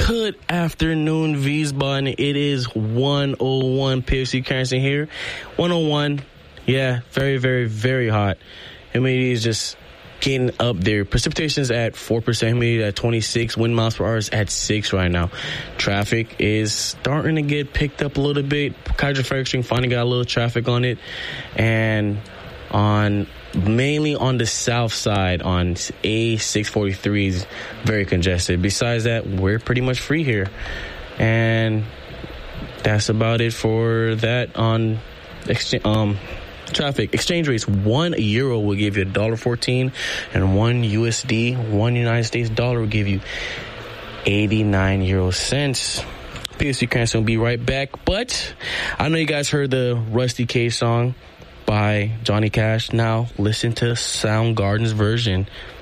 Good afternoon, Wiesbaden. It is 101 PFC Cranston here. 101. Yeah, very, very, very hot. Humidity is just getting up there. Precipitation is at 4%, humidity at 26, wind miles per hour is at 6 right now. Traffic is starting to get picked up a little bit. Kaiser Fredericksburg finally got a little traffic on it. And mainly on the south side on A643 is very congested. Besides that, we're pretty much free here. And that's about it for that on traffic. Exchange rates: €1 will give you $1.14, and $1 United States dollar will give you 89 euro cents. PSC Cranston will be right back. But I know you guys heard the Rusty Cage song by Johnny Cash. Now listen to Soundgarden's version.